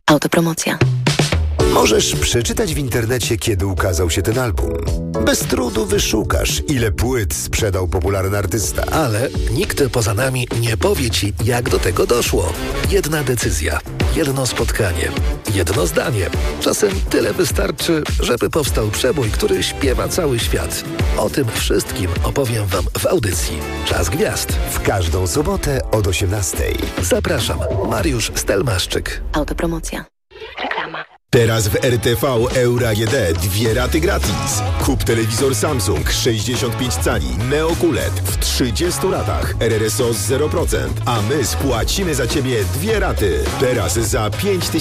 Autopromocja. Możesz przeczytać w internecie, kiedy ukazał się ten album. Bez trudu wyszukasz, ile płyt sprzedał popularny artysta. Ale nikt poza nami nie powie Ci, jak do tego doszło. Jedna decyzja, jedno spotkanie, jedno zdanie. Czasem tyle wystarczy, żeby powstał przebój, który śpiewa cały świat. O tym wszystkim opowiem Wam w audycji Czas Gwiazd. W każdą sobotę od 18:00. Zapraszam, Mariusz Stelmaszczyk. Autopromocja. Reklama. Teraz w RTV Euro AGD 2 raty gratis. Kup telewizor Samsung 65 cali Neo QLED w 30 ratach RRSO z 0%, a my spłacimy za Ciebie 2 raty. Teraz za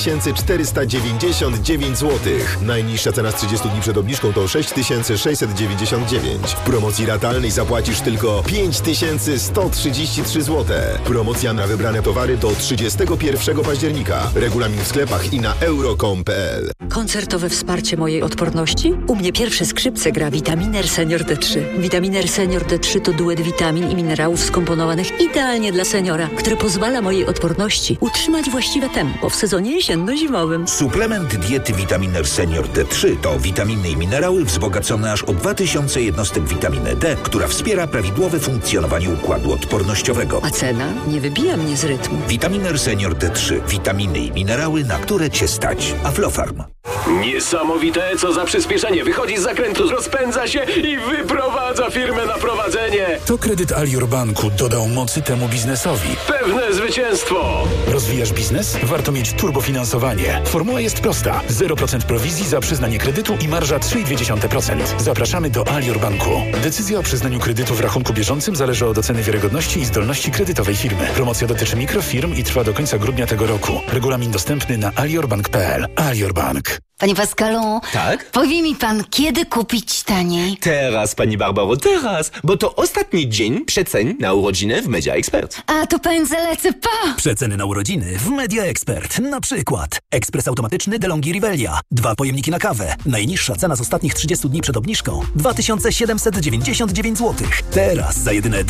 5499 zł. Najniższa cena z 30 dni przed obniżką to 6699. W promocji ratalnej zapłacisz tylko 5133 zł. Promocja na wybrane towary do 31 października. Regulamin w sklepach i na euro.com.pl. Koncertowe wsparcie mojej odporności? U mnie pierwsze skrzypce gra Vitaminer Senior D3. Vitaminer Senior D3 to duet witamin i minerałów skomponowanych idealnie dla seniora, który pozwala mojej odporności utrzymać właściwe tempo w sezonie jesienno-zimowym. Suplement diety Vitaminer Senior D3 to witaminy i minerały wzbogacone aż o 2000 jednostek witaminy D, która wspiera prawidłowe funkcjonowanie układu odpornościowego. A cena nie wybija mnie z rytmu. Vitaminer Senior D3. Witaminy i minerały, na które Cię stać. Aflofarm. Niesamowite, co za przyspieszenie. Wychodzi z zakrętu, rozpędza się i wyprowadza firmę na prowadzenie. To kredyt Alior Banku dodał mocy temu biznesowi. Pewne zwycięstwo. Rozwijasz biznes? Warto mieć turbofinansowanie. Formuła jest prosta. 0% prowizji za przyznanie kredytu i marża 3,2%. Zapraszamy do Alior Banku. Decyzja o przyznaniu kredytu w rachunku bieżącym zależy od oceny wiarygodności i zdolności kredytowej firmy. Promocja dotyczy mikrofirm i trwa do końca grudnia tego roku. Regulamin dostępny na aliorbank.pl. Alior Bank. Panie Pascalu, tak? Powie mi pan, kiedy kupić taniej? Teraz, pani Barbaro, teraz, bo to ostatni dzień przecen na urodziny w Media Expert. A to pędzę lecę, pa! Przeceny na urodziny w Media Expert. Na przykład ekspres automatyczny DeLonghi Rivelia. 2 pojemniki na kawę. Najniższa cena z ostatnich 30 dni przed obniżką 2799 zł. Teraz za jedyne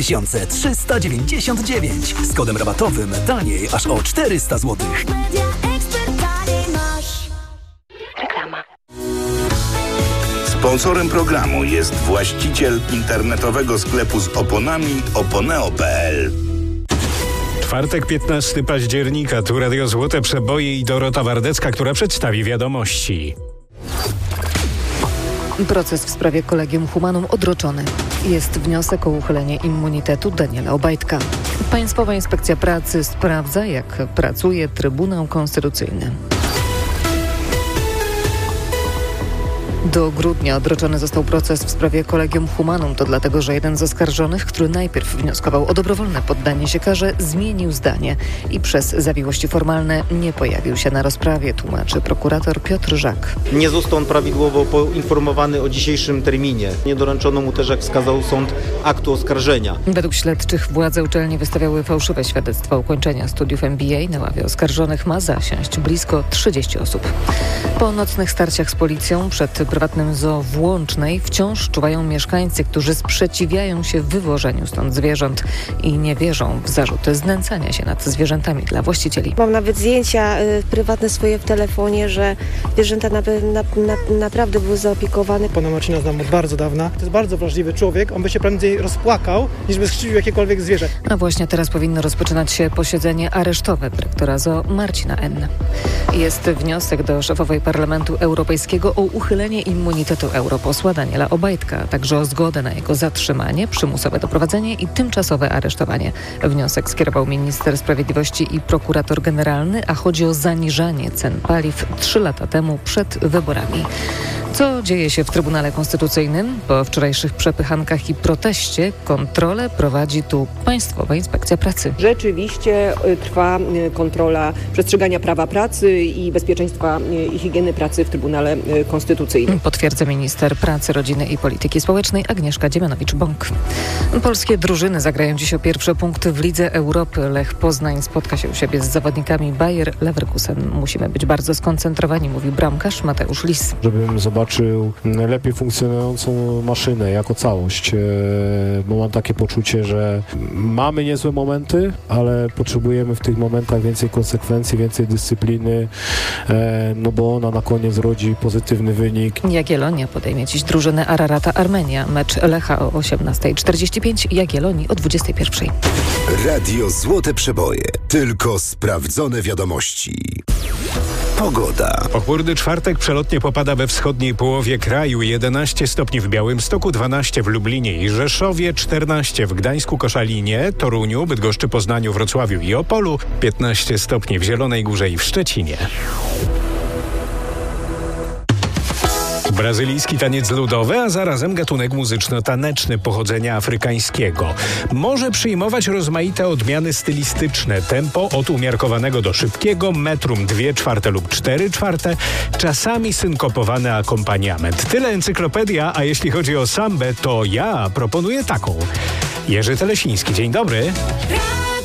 2399. Z kodem rabatowym taniej aż o 400 zł. Media Expert, taniej masz. Reklama. Sponsorem programu jest właściciel internetowego sklepu z oponami oponeo.pl. Czwartek, 15 października, tu Radio Złote Przeboje i Dorota Wardecka, która przedstawi wiadomości. Proces w sprawie Collegium Humanum odroczony. Jest wniosek o uchylenie immunitetu Daniela Obajtka. Państwowa Inspekcja Pracy sprawdza, jak pracuje Trybunał Konstytucyjny. Do grudnia odroczony został proces w sprawie Collegium Humanum. To dlatego, że jeden z oskarżonych, który najpierw wnioskował o dobrowolne poddanie się karze, zmienił zdanie i przez zawiłości formalne nie pojawił się na rozprawie, tłumaczy prokurator Piotr Żak. Nie został on prawidłowo poinformowany o dzisiejszym terminie. Nie doręczono mu też, jak wskazał sąd, aktu oskarżenia. Według śledczych władze uczelni wystawiały fałszywe świadectwa ukończenia studiów MBA. Na ławie oskarżonych ma zasiąść blisko 30 osób. Po nocnych starciach z policją przed prywatnym zoo w Łącznej wciąż czuwają mieszkańcy, którzy sprzeciwiają się wywożeniu stąd zwierząt i nie wierzą w zarzuty znęcania się nad zwierzętami dla właścicieli. Mam nawet zdjęcia prywatne swoje w telefonie, że zwierzęta naprawdę były zaopiekowane. Pana Marcina znam od bardzo dawna. To jest bardzo wrażliwy człowiek. On by się prędzej rozpłakał, niż by skrzywdził jakiekolwiek zwierzę. A właśnie teraz powinno rozpoczynać się posiedzenie aresztowe dyrektora zoo Marcina N. Jest wniosek do szefowej Parlamentu Europejskiego o uchylenie immunitetu europosła Daniela Obajtka, a także o zgodę na jego zatrzymanie, przymusowe doprowadzenie i tymczasowe aresztowanie. Wniosek skierował minister sprawiedliwości i prokurator generalny, a chodzi o zaniżanie cen paliw 3 lata temu przed wyborami. Co dzieje się w Trybunale Konstytucyjnym? Po wczorajszych przepychankach i proteście kontrolę prowadzi tu Państwowa Inspekcja Pracy. Rzeczywiście trwa kontrola przestrzegania prawa pracy i bezpieczeństwa i higieny pracy w Trybunale Konstytucyjnym. Potwierdza minister pracy, rodziny i polityki społecznej Agnieszka Dziemianowicz-Bąk. Polskie drużyny zagrają dziś o pierwsze punkty w Lidze Europy. Lech Poznań spotka się u siebie z zawodnikami Bayer Leverkusen. Musimy być bardzo skoncentrowani, mówi bramkarz Mateusz Lis. Żebym zobaczył zobaczył lepiej funkcjonującą maszynę jako całość, bo mam takie poczucie, że mamy niezłe momenty, ale potrzebujemy w tych momentach więcej konsekwencji, więcej dyscypliny, no bo ona na koniec rodzi pozytywny wynik. Jagiellonia podejmie dziś drużynę Ararata Armenia. Mecz Lecha o 18:45, Jagiellonii o 21:00. Radio Złote Przeboje. Tylko sprawdzone wiadomości. Pogoda. Pochmurny czwartek przelotnie popada we wschodniej połowie kraju. 11 stopni w Białymstoku, 12 w Lublinie i Rzeszowie, 14 w Gdańsku, Koszalinie, Toruniu, Bydgoszczy, Poznaniu, Wrocławiu i Opolu, 15 stopni w Zielonej Górze i w Szczecinie. Brazylijski taniec ludowy, a zarazem gatunek muzyczno-taneczny pochodzenia afrykańskiego. Może przyjmować rozmaite odmiany stylistyczne. Tempo od umiarkowanego do szybkiego, metrum 2/4 lub 4/4, czasami synkopowany akompaniament. Tyle encyklopedia, a jeśli chodzi o sambę, to ja proponuję taką. Jerzy Telesiński, dzień dobry.